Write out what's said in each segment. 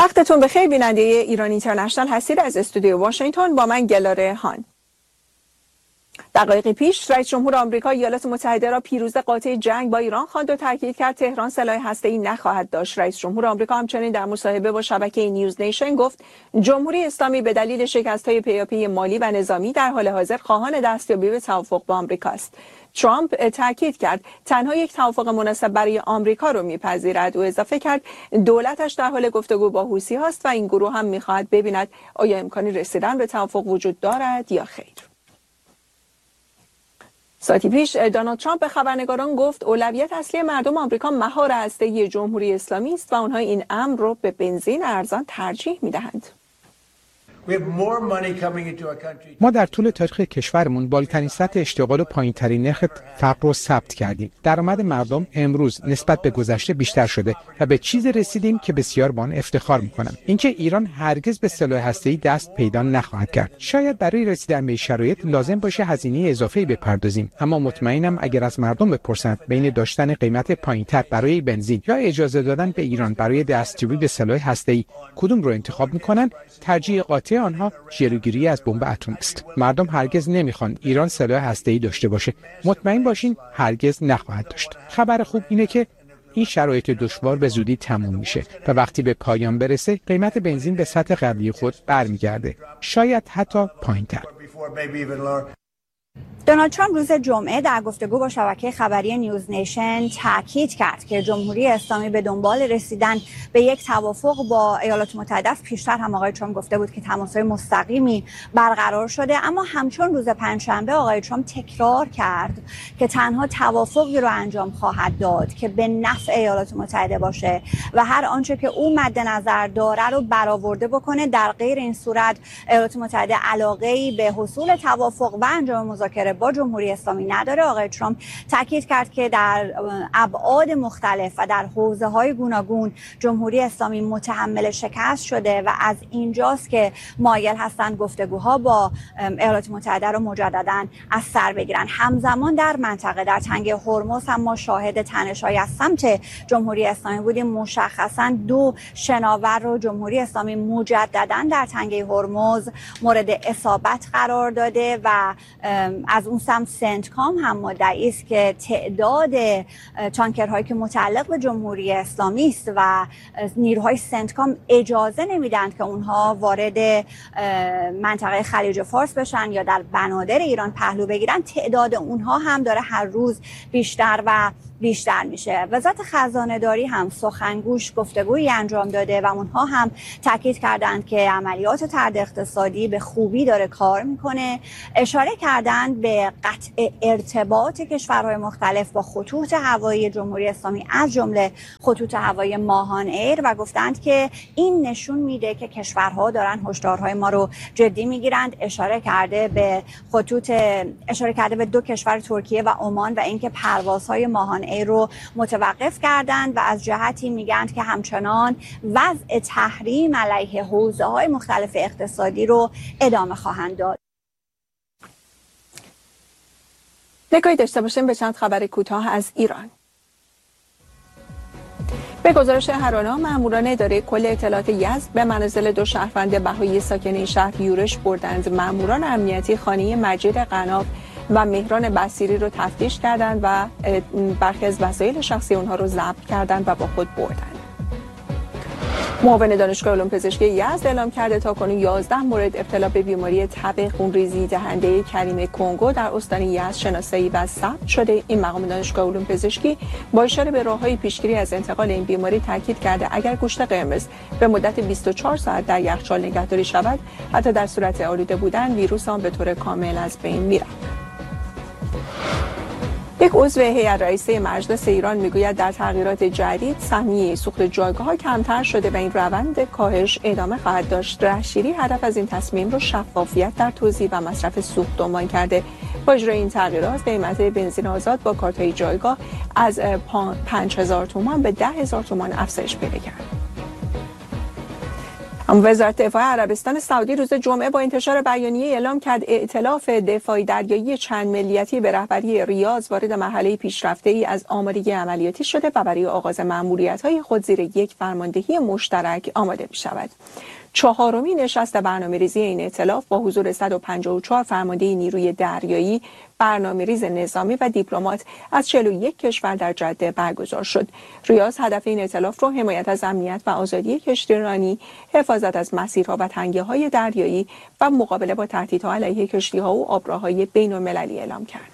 وقتتون بخیر. بیننده ایران اینترنشنال هستید از استودیو واشنگتن. با من گلاره هان. دقایقی پیش رئیس جمهور آمریکا ایالات متحده را پیروز قاطع جنگ با ایران خواند و تاکید کرد تهران سلاح هسته‌ای نخواهد داشت. رئیس جمهور آمریکا همچنین در مصاحبه با شبکه نیوز نیشن گفت جمهوری اسلامی به دلیل شکست‌های پیاپی مالی و نظامی در حال حاضر خواهان دستیابی به توافق با آمریکا است. ترامپ تاکید کرد تنها یک توافق مناسب برای آمریکا رو میپذیرد. او اضافه کرد دولتش در حال گفتگو با حوثی هست و این گروه هم میخواهد ببیند آیا امکانی رسیدن به توافق وجود دارد یا خیر. ساعتی پیش دونالد ترامپ به خبرنگاران گفت اولویت اصلی مردم آمریکا مهار هسته‌ای جمهوری اسلامی است و آنها این امر رو به بنزین ارزان ترجیح میدهند. ما در طول تاریخ کشورمون بالاترین سطح اشتغال و پایین‌ترین نرخ فقر رو ثبت کردیم. درآمد مردم امروز نسبت به گذشته بیشتر شده و به چیزی رسیدیم که بسیار با آن افتخار می‌کنم. اینکه ایران هرگز به سلاح هسته‌ای دست پیدا نخواهد کرد. شاید برای رسیدن به این شرایط لازم باشه هزینه اضافه‌ای بپردازیم، اما مطمئنم اگر از مردم بپرسند بین داشتن قیمت پایین‌تر برای بنزین یا اجازه دادن به ایران برای دستیابی به سلاح هسته‌ای کدوم رو انتخاب می‌کنن، ترجیح قاطع آنها جلوگیری از بمب اتم است. مردم هرگز نمیخوان ایران سلاح هسته‌ای داشته باشه. مطمئن باشین هرگز نخواهد داشت. خبر خوب اینه که این شرایط دشوار به زودی تموم میشه و وقتی به پایان برسه قیمت بنزین به سطح قبلی خود برمیگرده، شاید حتی پایین‌تر. دونالد ترامپ روز جمعه در گفتگو با شبکه خبری نیوز نیشن تاکید کرد که جمهوری اسلامی به دنبال رسیدن به یک توافق با ایالات متحده است. پیشتر هم آقای ترامپ گفته بود که تماس‌های مستقیمی برقرار شده، اما همچون روز پنجشنبه آقای ترامپ تکرار کرد که تنها توافقی رو انجام خواهد داد که به نفع ایالات متحده باشه و هر آنچه که او مد نظر داره رو برآورده بکنه. در غیر این صورت ایالات متحده علاقه‌ای به حصول توافق و انجام مذاکره با جمهوری اسلامی نداره. آقای ترامپ تاکید کرد که در ابعاد مختلف و در حوزه‌های گوناگون جمهوری اسلامی متحمل شکست شده و از اینجاست که مایل هستند گفتگوها با ایالات متحده رو مجدداً از سر بگیرن. همزمان در منطقه در تنگه هرمز هم ما شاهد تنش‌های از سمت جمهوری اسلامی بودیم. مشخصاً 2 شناور رو جمهوری اسلامی مجدداً در تنگه هرمز مورد اصابت قرار داده و از اون سمت سنتکام هم مدعی است که تعداد تانکرهایی که متعلق به جمهوری اسلامی است و نیروهای سنتکام اجازه نمیدند که اونها وارد منطقه خلیج فارس بشن یا در بنادر ایران پهلو بگیرن. تعداد اونها هم داره هر روز بیشتر و بیشتر میشه. وزارت خزانه داری هم سخنگوش گفتگویی انجام داده و اونها هم تاکید کردند که عملیات طرد اقتصادی به خوبی داره کار میکنه. اشاره کردند به قطع ارتباط کشورهای مختلف با خطوط هوایی جمهوری اسلامی از جمله خطوط هوایی ماهان ایر و گفتند که این نشون میده که کشورها دارن هشدارهای ما رو جدی میگیرند. اشاره کرده به 2 کشور ترکیه و عمان و اینکه پروازهای ماهان ایر رو متوقف کردند و از جهتی میگند که همچنان وضع تحریم علیه حوزه‌های مختلف اقتصادی رو ادامه خواهند داد. نگاهی داشته باشیم به چند خبر کوتاه از ایران. به گزارش هرانا، ماموران اداره کل اطلاعات یزد به منازل 2 شهروند بهایی ساکن این شهر یورش بردند. ماموران امنیتی خانه مجید قناب و مهران بصیری رو تفتیش کردند و برخی از وسایل شخصی اونها رو ضبط کردند و با خود بردند. معاون دانشگاه علوم پزشکی یزد اعلام کرده تاکنون 11 مورد ابتلا به بیماری تب خونریزی دهنده کریم کنگو در استان یزد شناسایی و ثبت شده. این مقام دانشگاه علوم پزشکی با اشاره به راههای پیشگیری از انتقال این بیماری تاکید کرده اگر گوشت قرمز به مدت 24 ساعت در یخچال نگهداری شود، حتی در صورت آلوده بودن، ویروس آن به طور کامل از بین میرود. یک عضو هیئت رئیسه مجلس ایران میگوید در تغییرات جدید سهمیه سوخت جایگاه‌ها کمتر شده و این روند کاهش ادامه خواهد داشت. رهشیری هدف از این تصمیم رو شفافیت در توزیع و مصرف سوخت عنوان کرده. با اجرای این تغییرات قیمت بنزین آزاد با کارت‌های جایگاه از 5000 تومان به 10000 تومان افزایش پیدا کرد. وزارت دفاع عربستان سعودی روز جمعه با انتشار بیانیه اعلام کرد ائتلاف دفاعی دریایی چند ملیتی به رهبری ریاض وارد مرحله پیشرفته‌ای از آمادگی عملیاتی شده و برای آغاز مأموریت‌های خود زیر یک فرماندهی مشترک آماده می‌شود. چهارمین نشست برنامه‌ریزی این ائتلاف با حضور 154 فرمانده نیروی دریایی، برنامه‌ریز نظامی و دیپلمات از 41 کشور در جده برگزار شد. ریاض هدف این ائتلاف را حمایت از امنیت و آزادی کشتیرانی، حفاظت از مسیرها و تنگه‌های دریایی و مقابله با تهدیدها علیه کشتی‌ها و آبراهای بین‌المللی اعلام کرد.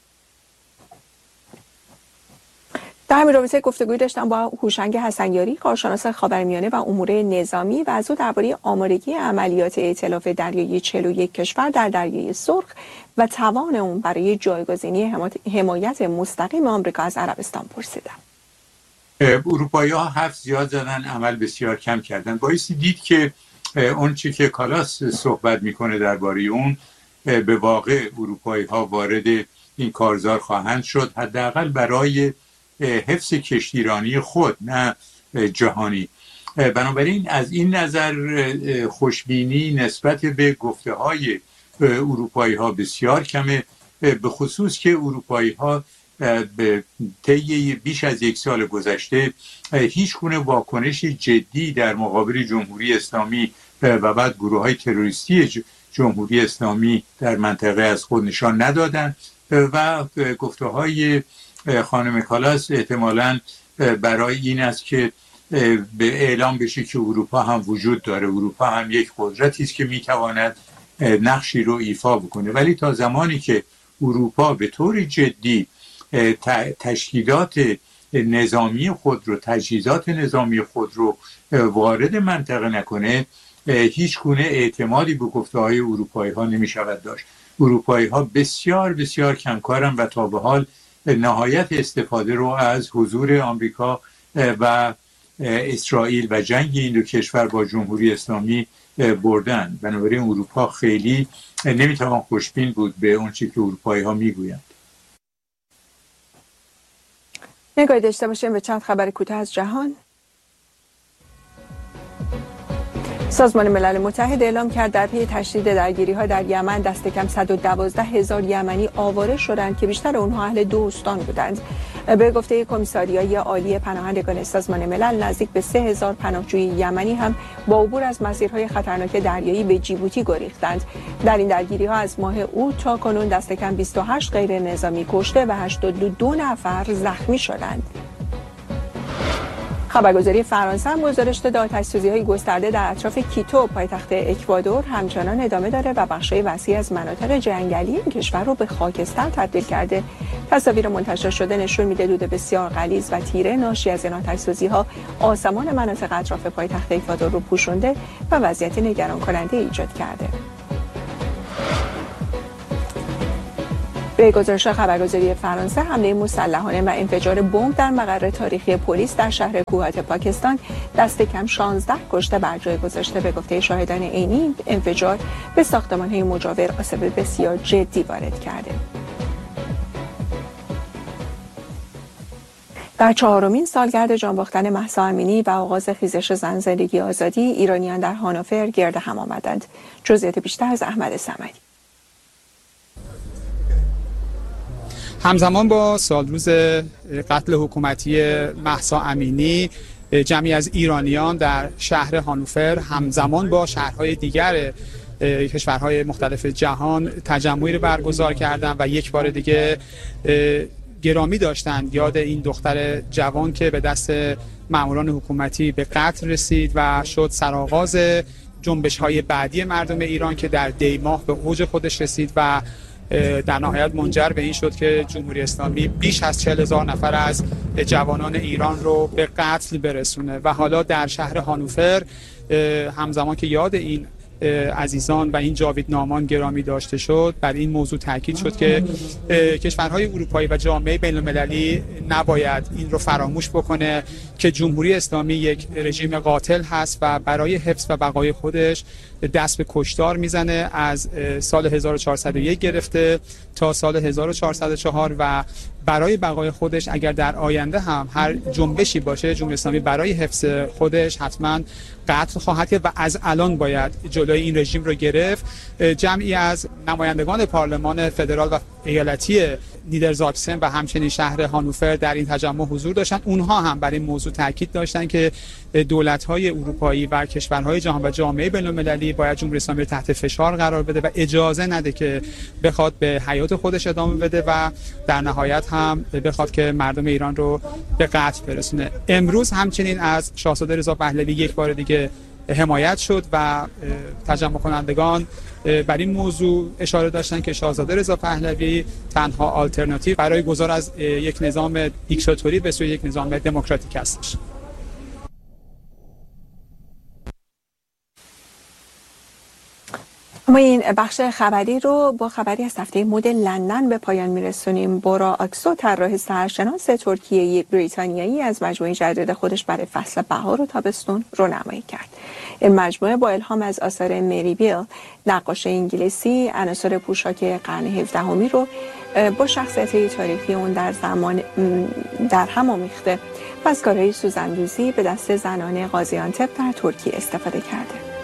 در همین رابطه گفتگوی داشتم با هوشنگ حسنیاری، کارشناس خاورمیانه و امور نظامی و از او درباره آمادگی عملیات ائتلاف دریایی 41 کشور در دریای سرخ و توان اون برای جایگزینی حمایت مستقیم آمریکا از عربستان پرسیدم. اروپایی‌ها حرف زیاد زدن، عمل بسیار کم کردن. بایستی دید که اون چی که کالاس صحبت میکنه درباره اون به واقع اروپایی‌ها وارد این کارزار خواهند شد، حداقل برای حفظ کشتیرانی خود نه جهانی. بنابراین از این نظر خوشبینی نسبت به گفته های اروپایی ها بسیار کمه، به خصوص که اروپایی ها به طی بیش از یک سال گذشته هیچ گونه واکنش جدی در مقابل جمهوری اسلامی و بعد گروه های تروریستی جمهوری اسلامی در منطقه از خود نشان ندادند و گفته های خانم کالاس احتمالاً برای این است که به اعلام بشه که اروپا هم وجود داره، اروپا هم یک قدرتی است که میتواند نقشی رو ایفا بکنه. ولی تا زمانی که اروپا به طور جدی تشکیلات نظامی خود رو، تجهیزات نظامی خود رو وارد منطقه نکنه، هیچ گونه اعتمادی به گفته های اروپایی ها نمی شود داشت. اروپایی ها بسیار بسیار کمکارن و تا به حال نهایت استفاده رو از حضور آمریکا و اسرائیل و جنگ این دو کشور با جمهوری اسلامی بردن. بنابراین اروپا خیلی نمیتوان خوشبین بود به اون چیزی که اروپایی ها میگویند. نگاهی داشته باشیم به چند خبر کوتاه از جهان. سازمان ملل متحد اعلام کرد در پی تشدید درگیری‌ها در یمن دست کم 112,000 یمنی آواره شدند که بیشتر اونها اهل دو استان بودند. به گفته کمیساریای عالی پناهندگان سازمان ملل، نزدیک به 3,000 پناهجوی یمنی هم با عبور از مسیرهای خطرناک دریایی به جیبوتی گریختند. در این درگیری‌ها از ماه اوت تا کنون دست کم 28 غیر نظامی کشته و 82 نفر زخمی شدند. خبرگزاری فرانسه هم گزارش داد آتش‌سوزی‌های گسترده در اطراف کیتو پایتخت اکوادور همچنان ادامه داره و بخش‌های وسیع از مناطق جنگلی این کشور رو به خاکستر تبدیل کرده. تصاویر منتشر شده نشون میده دود بسیار غلیظ و تیره ناشی از این آتش‌سوزی‌ها آسمان مناطق اطراف پایتخت اکوادور رو پوشونده و وضعیت نگران کننده ایجاد کرده. به گزارش خبرگزاری فرانسه، حمله مسلحانه و انفجار بمب در مقر تاریخی پلیس در شهر کوهات پاکستان دست کم 16 کشته بر جای گذاشته. به گفته شاهدان عینی، انفجار به ساختمان‌های مجاور آسیب بسیار جدی وارد کرده. در 4مین سالگرد جان باختن مهسا امینی و آغاز خیزش زن زندگی آزادی، ایرانیان در هانوفر گرد هم آمدند. جزئیات بیشتر از احمد صمدی. همزمان با سالروز قتل حکومتی مهسا امینی، جمعی از ایرانیان در شهر هانوفر همزمان با شهرهای دیگر کشورهای مختلف جهان تجمعی رو برگزار کردند و یک بار دیگه گرامی داشتند یاد این دختر جوان که به دست ماموران حکومتی به قتل رسید و شد سرآغاز جنبش‌های بعدی مردم ایران که در دی ماه به اوج خودش رسید و در نهایت منجر به این شد که جمهوری اسلامی بیش از 40,000 نفر از جوانان ایران رو به قتل برسونه. و حالا در شهر هانوفر همزمان که یاد این عزیزان و این جاویدنامان گرامی داشته شد، بر این موضوع تاکید شد که کشورهای اروپایی و جامعه بین‌المللی نباید این رو فراموش بکنه که جمهوری اسلامی یک رژیم قاتل هست و برای حفظ و بقای خودش دست به کشتار میزنه. از سال 1401 گرفته تا سال 1404 و برای بقای خودش اگر در آینده هم هر جنبشی باشه، جمهوری اسلامی برای حفظ خودش حتما قتل خواهد کرد و از الان باید جلوی این رژیم رو گرفت. جمعی از نمایندگان پارلمان فدرال و ایالتی نیدرزاکسن و همچنین شهر هانوفر در این تجمع حضور داشتن. اونها هم بر این موضوع تاکید داشتن که دولت‌های اروپایی و کشورهای جهان و جامعه بین‌المللی باید جمهوری اسلامی رو تحت فشار قرار بده و اجازه نده که بخواد به حیات خودش ادامه بده و در نهایت هم بخواد که مردم ایران رو به قتل برسونه. امروز همچنین از شاهزاده رضا پهلوی یک بار دیگه حمایت شد و تجمع کنندگان بر این موضوع اشاره داشتن که شاهزاده رضا پهلوی تنها آلترناتیو برای گذار از یک نظام دیکتاتوری به سوی یک نظام دموکراتیک هستش. ما این بخش خبری رو با خبری از هفته مد لندن به پایان میرسونیم. بورا آکسو طراح سرشناس ترکیه‌ای بریتانیایی از مجموعه جدید خودش برای فصل بهار و تابستون رونمایی کرد. این مجموعه با الهام از آثار مری بیل، نقاش انگلیسی، عناصر پوشاک قرن 17 رو با شخصیت تاریخی اون در هم آمیخته و از کارهای سوزاندوزی به دست زنان قازیانتپ در ترکیه استفاده کرده.